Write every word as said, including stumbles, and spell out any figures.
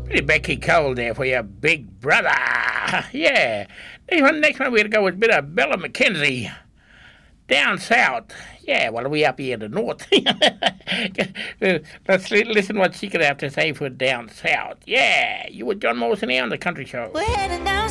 Pretty Becky Cole there for your big brother. Yeah. Next one, next one we're going to go with a bit of Bella McKenzie. Down south. Yeah, well, we up here in the north. Let's listen what she could have to say for down south. Yeah, you with John Morrison here on the Country Show. We're heading down